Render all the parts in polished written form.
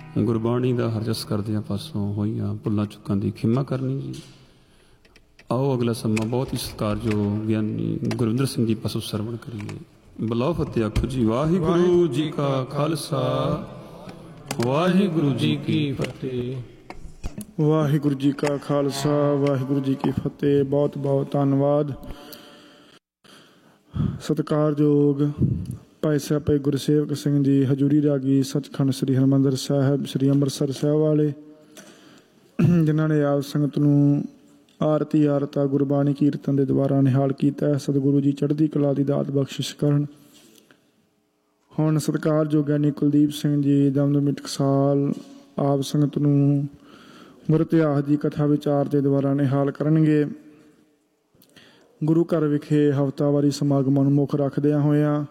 ਗੁਰਬਾਣੀ ਦਾ ਹਰਜਸ ਕਰਦਿਆਂ ਪਾਸੋਂ ਹੋਈਆਂ ਭੁੱਲਾਂ ਚੁੱਕਾਂ ਦੀ ਖਿਮਾ ਕਰਨੀ ਜੀ। ਆਓ ਅਗਲਾ ਸਮਾਂ ਬਹੁਤ ਹੀ ਸਤਿਕਾਰਯੋਗ ਗਿਆਨੀ ਗੁਰਵਿੰਦਰ ਸਿੰਘ ਜੀ ਪਾਸੋਂ ਸਰਵਣ ਕਰੀਏ। ਬੁਲਾਓ ਫਤਿਹ ਆਖੋ ਜੀ। ਵਾਹਿਗੁਰੂ ਜੀ ਕਾ ਖਾਲਸਾ, ਵਾਹਿਗੁਰੂ ਜੀ ਕੀ ਫਤਿਹ। ਵਾਹਿਗੁਰੂ ਜੀ ਕਾ ਖਾਲਸਾ, ਵਾਹਿਗੁਰੂ ਜੀ ਕੀ ਫਤਿਹ। ਬਹੁਤ ਬਹੁਤ ਧੰਨਵਾਦ। ਸਤਿਕਾਰਯੋਗ ਭਾਈ ਸਾਹਿਬ ਭਾਈ ਗੁਰਸੇਵਕ ਸਿੰਘ ਜੀ ਹਜ਼ੂਰੀ ਰਾਗੀ ਸੱਚਖੰਡ ਸ੍ਰੀ ਹਰਿਮੰਦਰ ਸਾਹਿਬ ਸ੍ਰੀ ਅੰਮ੍ਰਿਤਸਰ ਸਾਹਿਬ ਵਾਲੇ, ਜਿਨ੍ਹਾਂ ਨੇ ਆਪ ਸੰਗਤ ਨੂੰ ਆਰਤੀ ਆਰਤਾ ਗੁਰਬਾਣੀ ਕੀਰਤਨ ਦੇ ਦੁਆਰਾ ਨਿਹਾਲ ਕੀਤਾ। ਸਤਿਗੁਰੂ ਜੀ ਚੜ੍ਹਦੀ ਕਲਾ ਦੀ ਦਾਤ ਬਖਸ਼ਿਸ਼ ਕਰਨ। ਹੁਣ ਸਤਿਕਾਰਯੋਗ ਗਿਆਨੀ ਕੁਲਦੀਪ ਸਿੰਘ ਜੀ ਦਮਦਮੀ ਟਕਸਾਲ ਆਪ ਸੰਗਤ ਨੂੰ ਗੁਰ ਇਤਿਹਾਸ ਦੀ ਕਥਾ ਵਿਚਾਰ ਦੇ ਦੁਆਰਾ ਨਿਹਾਲ ਕਰਨਗੇ। ਗੁਰੂ ਘਰ ਵਿਖੇ ਹਫ਼ਤਾਵਾਰੀ ਸਮਾਗਮਾਂ ਨੂੰ ਮੁੱਖ ਰੱਖਦਿਆਂ ਹੋਇਆਂ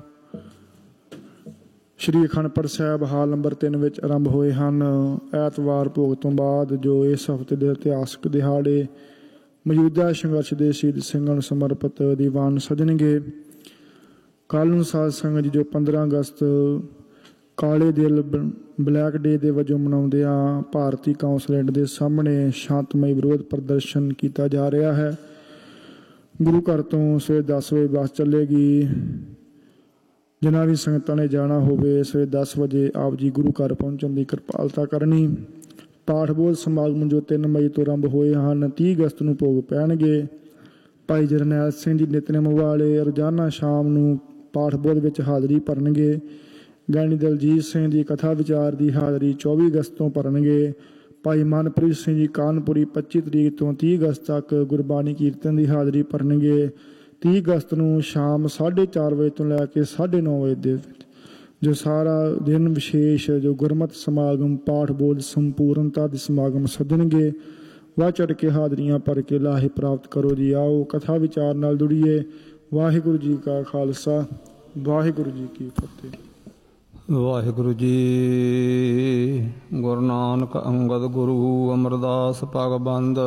ਸ਼੍ਰੀ ਅਖੰਡ ਪਾਠ ਸਾਹਿਬ ਹਾਲ ਨੰਬਰ 3 ਵਿੱਚ ਆਰੰਭ ਹੋਏ ਹਨ। ਐਤਵਾਰ ਭੋਗ ਤੋਂ ਬਾਅਦ ਜੋ ਇਸ ਹਫ਼ਤੇ ਦੇ ਇਤਿਹਾਸਕ ਦਿਹਾੜੇ ਮੌਜੂਦਾ ਸੰਘਰਸ਼ ਦੇ ਸ਼ਹੀਦ ਸਿੰਘਾਂ ਨੂੰ ਸਮਰਪਿਤ ਦੀਵਾਨ ਸਜਣਗੇ। ਕੱਲ੍ਹ ਨੂੰ ਸਾਧ ਸੰਗਤ ਜੀ ਜੋ 15 ਅਗਸਤ ਕਾਲੇ ਦਿਲ ਬਲੈਕ ਡੇ ਦੇ ਵਜੋਂ ਮਨਾਉਂਦਿਆਂ ਭਾਰਤੀ ਕੌਂਸਲੇਟ ਦੇ ਸਾਹਮਣੇ ਸ਼ਾਂਤਮਈ ਵਿਰੋਧ ਪ੍ਰਦਰਸ਼ਨ ਕੀਤਾ ਜਾ ਰਿਹਾ ਹੈ। ਗੁਰੂ ਘਰ ਤੋਂ ਸਵੇਰੇ 10 ਵਜੇ ਬੱਸ ਚੱਲੇਗੀ। ਜਿਨ੍ਹਾਂ ਵੀ ਸੰਗਤਾਂ ਨੇ ਜਾਣਾ ਹੋਵੇ ਸਵੇਰੇ 10 ਵਜੇ ਆਪ ਜੀ ਗੁਰੂ ਘਰ ਪਹੁੰਚਣ ਦੀ ਕਿਰਪਾਲਤਾ ਕਰਨੀ। ਪਾਠ ਬੋਧ ਸਮਾਗਮ ਜੋ 3 ਮਈ ਤੋਂ ਆਰੰਭ ਹੋਏ ਹਨ 30 ਅਗਸਤ ਨੂੰ ਭੋਗ ਪੈਣਗੇ। ਭਾਈ ਜਰਨੈਲ ਸਿੰਘ ਜੀ ਨਿਤਨੇਮ ਵਾਲੇ ਰੋਜ਼ਾਨਾ ਸ਼ਾਮ ਨੂੰ ਪਾਠ ਬੋਧ ਵਿੱਚ ਹਾਜ਼ਰੀ ਭਰਨਗੇ। ਗਿਆਨੀ ਦਲਜੀਤ ਸਿੰਘ ਦੀ ਕਥਾ ਵਿਚਾਰ ਦੀ ਹਾਜ਼ਰੀ 24 ਅਗਸਤ ਤੋਂ ਭਰਨਗੇ। ਭਾਈ ਮਨਪ੍ਰੀਤ ਸਿੰਘ ਜੀ ਕਾਨਪੁਰੀ 25 ਤਰੀਕ ਤੋਂ 30 ਅਗਸਤ ਤੱਕ ਗੁਰਬਾਣੀ ਕੀਰਤਨ ਦੀ ਹਾਜ਼ਰੀ ਭਰਨਗੇ। 30 ਅਗਸਤ ਨੂੰ ਸ਼ਾਮ 4:30 ਵਜੇ ਤੋਂ ਲੈ ਕੇ 9:30 ਵਜੇ ਦੇ ਵਿੱਚ ਜੋ ਸਾਰਾ ਦਿਨ ਵਿਸ਼ੇਸ਼ ਜੋ ਗੁਰਮਤਿ ਸਮਾਗਮ ਪਾਠ ਬੋਧ ਸੰਪੂਰਨਤਾ ਦੇ ਸਮਾਗਮ ਸੱਜਣਗੇ। ਵੱਧ ਚੜ੍ਹ ਕੇ ਹਾਜ਼ਰੀਆਂ ਭਰ ਕੇ ਲਾਹੇ ਪ੍ਰਾਪਤ ਕਰੋ ਜੀ। ਆਓ ਕਥਾ ਵਿਚਾਰ ਨਾਲ ਜੁੜੀਏ। ਵਾਹਿਗੁਰੂ ਜੀ ਕਾ ਖਾਲਸਾ, ਵਾਹਿਗੁਰੂ ਜੀ ਕੀ ਫਤਿਹ। ਵਾਹਿਗੁਰੂ ਜੀ। ਗੁਰੂ ਨਾਨਕ ਅੰਗਦ ਗੁਰੂ ਅਮਰਦਾਸ ਭਗਬੰਦ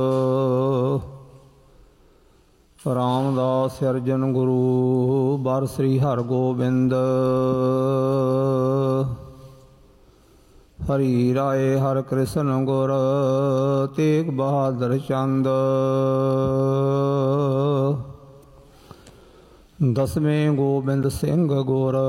ਰਾਮਦਾਸ ਸਿਰਜਨ ਗੁਰੂ ਬਰ ਸ੍ਰੀ ਹਰਗੋਬਿੰਦ ਹਰੀ ਰਾਏ ਹਰਿ ਕ੍ਰਿਸ਼ਨ ਗੁਰ ਤੇਗ ਬਹਾਦਰ ਚੰਦ। ਦਸਵੇਂ ਗੋਬਿੰਦ ਸਿੰਘ ਗੁਰ